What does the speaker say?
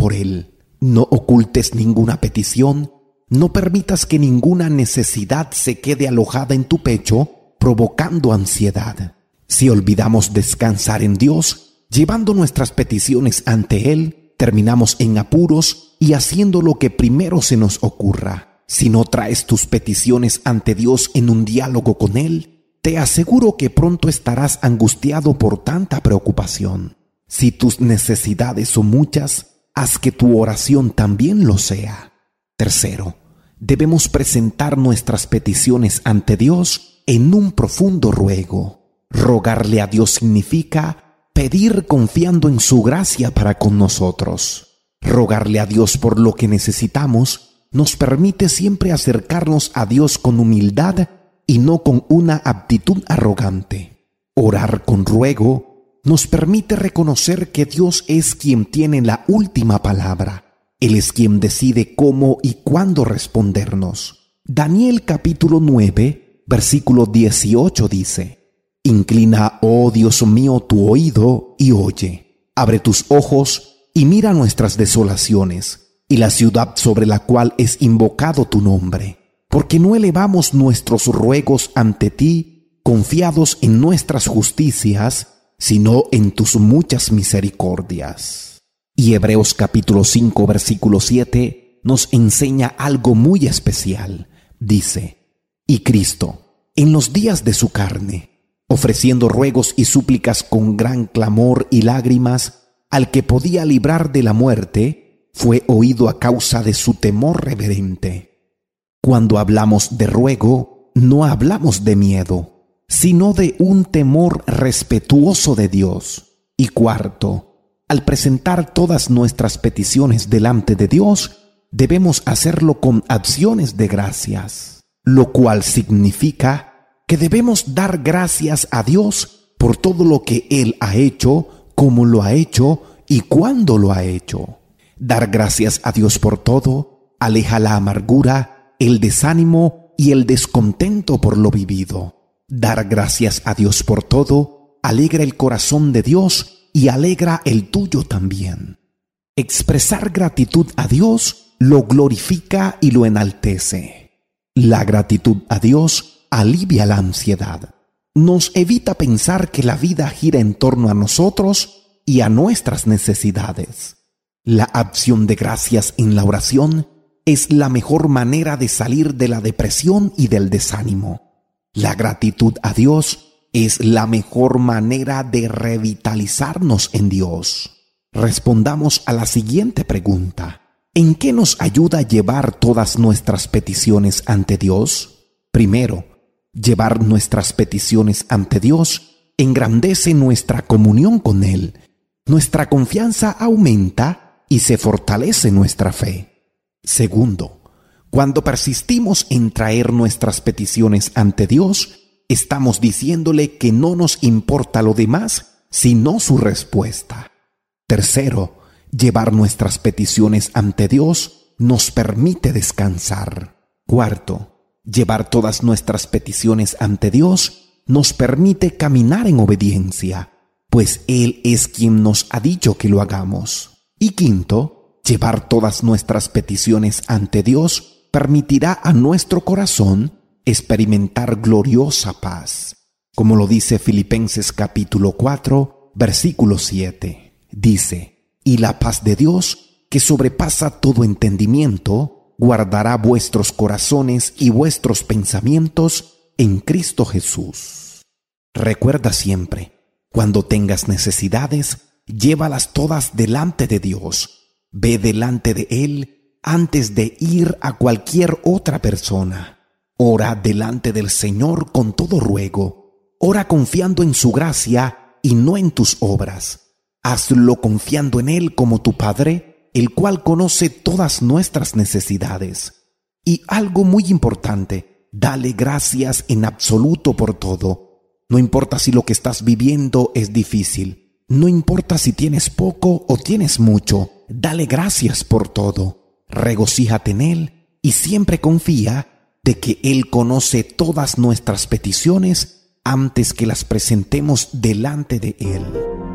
por Él. No ocultes ninguna petición, no permitas que ninguna necesidad se quede alojada en tu pecho, provocando ansiedad. Si olvidamos descansar en Dios, llevando nuestras peticiones ante Él, terminamos en apuros y haciendo lo que primero se nos ocurra. Si no traes tus peticiones ante Dios en un diálogo con Él, te aseguro que pronto estarás angustiado por tanta preocupación. Si tus necesidades son muchas, haz que tu oración también lo sea. Tercero, debemos presentar nuestras peticiones ante Dios en un profundo ruego. Rogarle a Dios significa pedir confiando en su gracia para con nosotros. Rogarle a Dios por lo que necesitamos nos permite siempre acercarnos a Dios con humildad y no con una actitud arrogante. Orar con ruego nos permite reconocer que Dios es quien tiene la última palabra. Él es quien decide cómo y cuándo respondernos. Daniel capítulo 9, versículo 18 dice: Inclina, oh Dios mío, tu oído y oye. Abre tus ojos y mira nuestras desolaciones y la ciudad sobre la cual es invocado tu nombre. Porque no elevamos nuestros ruegos ante ti, confiados en nuestras justicias, sino en tus muchas misericordias. Y Hebreos capítulo 5, versículo 7 nos enseña algo muy especial. Dice: Y Cristo, en los días de su carne, ofreciendo ruegos y súplicas con gran clamor y lágrimas, al que podía librar de la muerte, fue oído a causa de su temor reverente. Cuando hablamos de ruego, no hablamos de miedo, sino de un temor respetuoso de Dios. Y cuarto, al presentar todas nuestras peticiones delante de Dios, debemos hacerlo con acciones de gracias, lo cual significa que debemos dar gracias a Dios por todo lo que Él ha hecho, cómo lo ha hecho y cuándo lo ha hecho. Dar gracias a Dios por todo aleja la amargura, el desánimo y el descontento por lo vivido. Dar gracias a Dios por todo alegra el corazón de Dios y alegra el tuyo también. Expresar gratitud a Dios lo glorifica y lo enaltece. La gratitud a Dios alivia la ansiedad. Nos evita pensar que la vida gira en torno a nosotros y a nuestras necesidades. La acción de gracias en la oración es la mejor manera de salir de la depresión y del desánimo. La gratitud a Dios es la mejor manera de revitalizarnos en Dios. Respondamos a la siguiente pregunta: ¿en qué nos ayuda a llevar todas nuestras peticiones ante Dios? Primero, llevar nuestras peticiones ante Dios engrandece nuestra comunión con Él. Nuestra confianza aumenta y se fortalece nuestra fe. Segundo, cuando persistimos en traer nuestras peticiones ante Dios, estamos diciéndole que no nos importa lo demás, sino su respuesta. Tercero, llevar nuestras peticiones ante Dios nos permite descansar. Cuarto, llevar todas nuestras peticiones ante Dios nos permite caminar en obediencia, pues Él es quien nos ha dicho que lo hagamos. Y quinto, llevar todas nuestras peticiones ante Dios permitirá a nuestro corazón experimentar gloriosa paz. Como lo dice Filipenses capítulo 4, versículo 7. Dice: Y la paz de Dios, que sobrepasa todo entendimiento, guardará vuestros corazones y vuestros pensamientos en Cristo Jesús. Recuerda siempre, cuando tengas necesidades, llévalas todas delante de Dios. Ve delante de Él antes de ir a cualquier otra persona. Ora delante del Señor con todo ruego. Ora confiando en su gracia y no en tus obras. Hazlo confiando en Él como tu Padre, el cual conoce todas nuestras necesidades. Y algo muy importante, dale gracias en absoluto por todo. No importa si lo que estás viviendo es difícil. No importa si tienes poco o tienes mucho. Dale gracias por todo. Regocíjate en Él y siempre confía de que Él conoce todas nuestras peticiones antes que las presentemos delante de Él.